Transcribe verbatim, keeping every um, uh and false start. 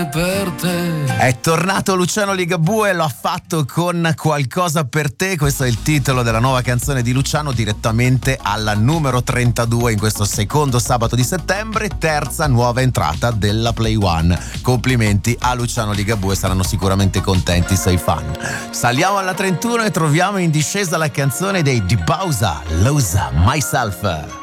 per te. È tornato Luciano Ligabue, lo ha fatto con Qualcosa per te. Questo è il titolo della nuova canzone di Luciano, direttamente alla numero trentadue in questo secondo sabato di settembre, terza nuova entrata della Play One. Complimenti a Luciano Ligabue, saranno sicuramente contenti i suoi fan. Saliamo alla trentuno e troviamo in discesa la canzone dei Di Bausa, Lose Myself.